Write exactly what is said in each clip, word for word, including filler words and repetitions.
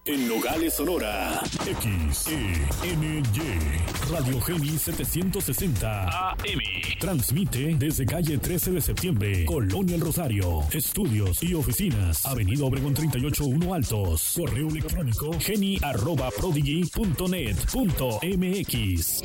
En Nogales, Sonora, X E N Y, Radio Geni setecientos sesenta A M. Transmite desde calle trece de septiembre, Colonia El Rosario. Estudios y oficinas, Avenida Obregón treinta y ocho uno Altos. Correo electrónico, geni arroba prodigy punto net punto m x.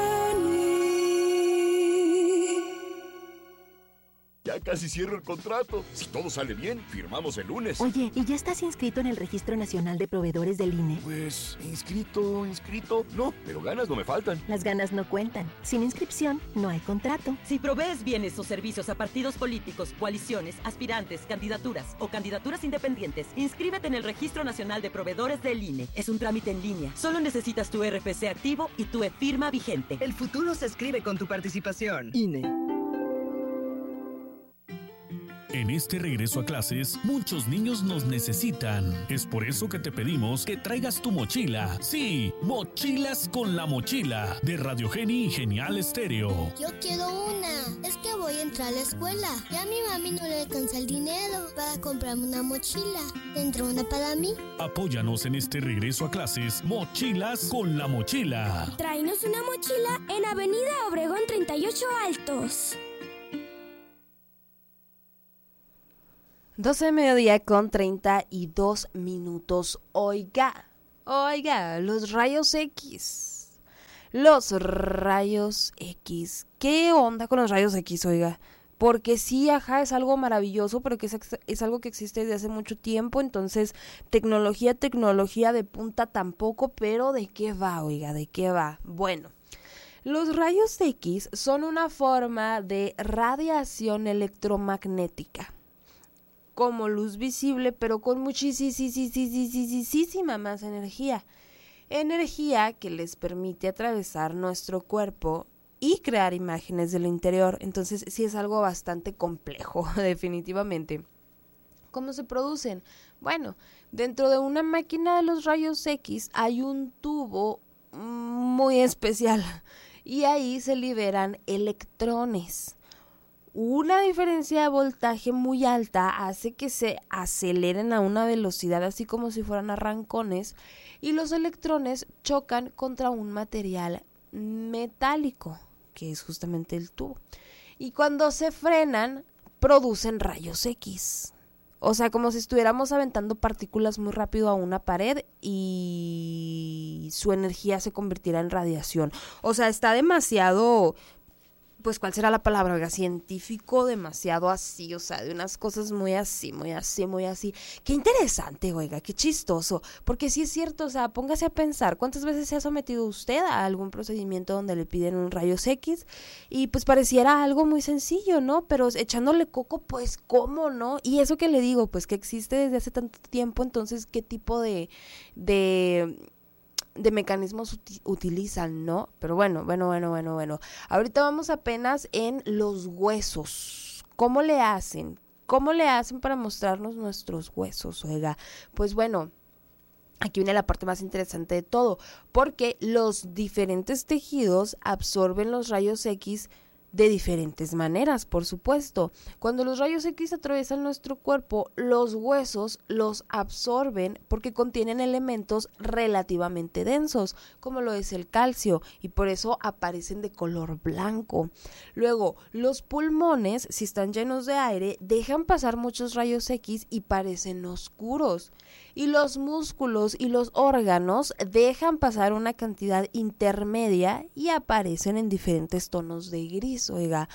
Ya casi cierro el contrato. Si todo sale bien, firmamos el lunes. Oye, ¿y ya estás inscrito en el Registro Nacional de Proveedores del I N E? Pues, inscrito, inscrito. No, pero ganas no me faltan. Las ganas no cuentan. Sin inscripción, no hay contrato. Si provees bienes o servicios a partidos políticos, coaliciones, aspirantes, candidaturas o candidaturas independientes, inscríbete en el Registro Nacional de Proveedores del I N E. Es un trámite en línea. Solo necesitas tu R F C activo y tu e-firma vigente. El futuro se escribe con tu participación. I N E. En este regreso a clases, muchos niños nos necesitan. Es por eso que te pedimos que traigas tu mochila. Sí, Mochilas con la Mochila, de Radio Geni Genial Estéreo. Yo quiero una. Es que voy a entrar a la escuela. Ya a mi mami no le alcanza el dinero para comprarme una mochila. ¿Tendrá una para mí? Apóyanos en este regreso a clases, Mochilas con la Mochila. Tráenos una mochila en Avenida Obregón treinta y ocho Altos. doce de mediodía con treinta y dos minutos. Oiga, oiga, los rayos X. Los rayos X. ¿Qué onda con los rayos X, oiga? Porque sí, ajá, es algo maravilloso, pero que es, es algo que existe desde hace mucho tiempo. Entonces, tecnología, tecnología de punta tampoco, pero ¿de qué va, oiga? ¿De qué va? Bueno. Los rayos X son una forma de radiación electromagnética, como luz visible, pero con muchísima más energía. Energía que les permite atravesar nuestro cuerpo y crear imágenes del interior. Entonces sí es algo bastante complejo, definitivamente. ¿Cómo se producen? Bueno, dentro de una máquina de los rayos X hay un tubo muy especial y ahí se liberan electrones. Una diferencia de voltaje muy alta hace que se aceleren a una velocidad así como si fueran arrancones y los electrones chocan contra un material metálico, que es justamente el tubo. Y cuando se frenan, producen rayos X. O sea, como si estuviéramos aventando partículas muy rápido a una pared y su energía se convertirá en radiación. O sea, está demasiado... pues ¿cuál será la palabra? Oiga, científico, demasiado así, o sea, de unas cosas muy así, muy así, muy así. Qué interesante, oiga, qué chistoso, porque sí es cierto, o sea, póngase a pensar, ¿cuántas veces se ha sometido usted a algún procedimiento donde le piden un rayos X? Y pues pareciera algo muy sencillo, ¿no? Pero echándole coco, pues, ¿cómo, no? Y eso que le digo, pues que existe desde hace tanto tiempo, entonces, ¿qué tipo de... de de mecanismos uti- utilizan, ¿no? Pero bueno, bueno, bueno, bueno, bueno. Ahorita vamos apenas en los huesos. ¿Cómo le hacen? ¿Cómo le hacen para mostrarnos nuestros huesos? Oiga, pues bueno, aquí viene la parte más interesante de todo, porque los diferentes tejidos absorben los rayos X de diferentes maneras, por supuesto. Cuando los rayos X atraviesan nuestro cuerpo, los huesos los absorben porque contienen elementos relativamente densos, como lo es el calcio, y por eso aparecen de color blanco. Luego, los pulmones, si están llenos de aire, dejan pasar muchos rayos X y parecen oscuros. Y los músculos y los órganos dejan pasar una cantidad intermedia y aparecen en diferentes tonos de gris, oiga.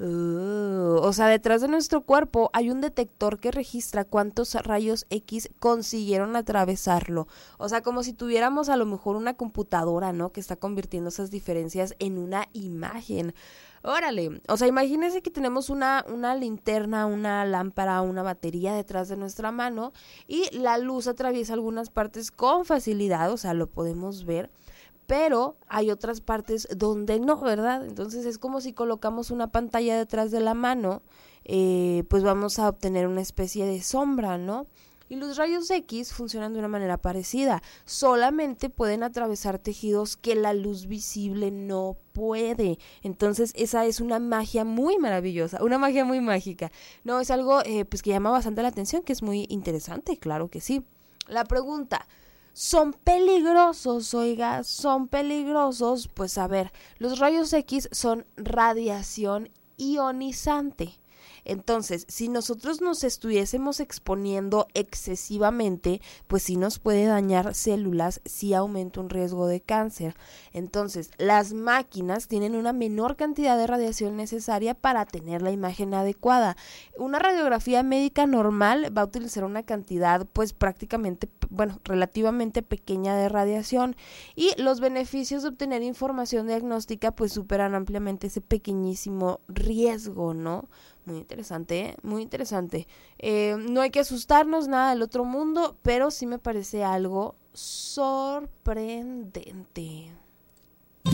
Uh, o sea, detrás de nuestro cuerpo hay un detector que registra cuántos rayos X consiguieron atravesarlo. O sea, como si tuviéramos a lo mejor una computadora, ¿no? Que está convirtiendo esas diferencias en una imagen. Órale, o sea, imagínense que tenemos una, una linterna, una lámpara, una batería detrás de nuestra mano y la luz atraviesa algunas partes con facilidad, o sea, lo podemos ver, pero hay otras partes donde no, ¿verdad? Entonces es como si colocamos una pantalla detrás de la mano, eh, pues vamos a obtener una especie de sombra, ¿no? Y los rayos X funcionan de una manera parecida, solamente pueden atravesar tejidos que la luz visible no puede. Entonces esa es una magia muy maravillosa, una magia muy mágica. No, es algo eh, pues que llama bastante la atención, que es muy interesante, claro que sí. La pregunta, Son peligrosos, oiga, son peligrosos. Pues a ver, los rayos X son radiación ionizante. Entonces, si nosotros nos estuviésemos exponiendo excesivamente, pues sí nos puede dañar células, sí aumenta un riesgo de cáncer. Entonces, las máquinas tienen una menor cantidad de radiación necesaria para tener la imagen adecuada. Una radiografía médica normal va a utilizar una cantidad, pues prácticamente, bueno, relativamente pequeña de radiación, y los beneficios de obtener información diagnóstica, pues superan ampliamente ese pequeñísimo riesgo, ¿no? Muy interesante, ¿eh? Muy interesante. Eh, no hay que asustarnos, nada del otro mundo, pero sí me parece algo sorprendente.